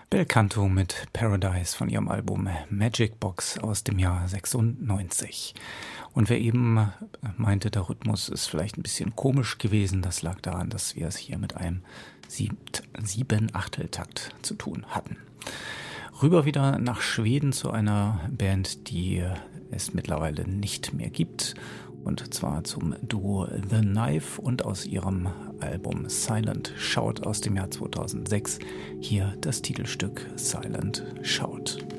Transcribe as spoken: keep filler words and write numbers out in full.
Bel Canto mit Paradise von ihrem Album Magic Box aus dem Jahr sechsundneunzig. Und wer eben meinte, der Rhythmus ist vielleicht ein bisschen komisch gewesen, das lag daran, dass wir es hier mit einem Siebt, Sieben-Achtel-Takt zu tun hatten. Rüber wieder nach Schweden zu einer Band, die es mittlerweile nicht mehr gibt. Und zwar zum Duo The Knife und aus ihrem Album Silent Shout aus dem Jahr zweitausendsechs. Hier das Titelstück Silent Shout.